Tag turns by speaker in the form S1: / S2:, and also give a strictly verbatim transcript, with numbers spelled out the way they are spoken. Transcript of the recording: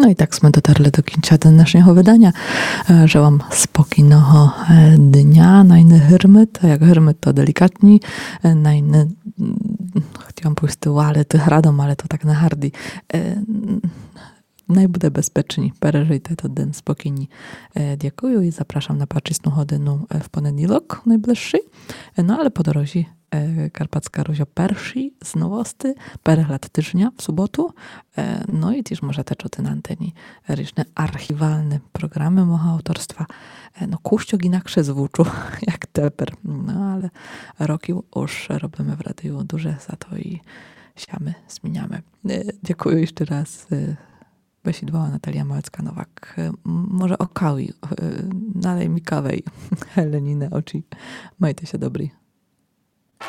S1: No i tak jsme dotarli do końca dnešního wydania. Żełam spokojnego dnia, najny hyrmyt, a jak hyrmyt to delikatni, najny, chciałam pójść tyłu, ale tych radom, ale to tak na hardy. Najbude bezpieczni, пережийте ten dzień spokojni. Dziękuję i zapraszam na paczystą hodinu w poniedziałek najbliższy. No ale po drodze Karpacka Ruzio pierwszy z nowosty, peregled tyżnia w sobotu. No i też może te czuty na anteni różne archiwalne programy mojego autorstwa. No kuściok inaksze zwuczu, jak teper. No ale roki już robimy w radiu duże za to i siamy, zmieniamy. Dziękuję jeszcze raz. Besidłała Natalia Małecka-Nowak. Może o kawi, nalej mi kawę i Heleninę oczy. Majcie się dobry.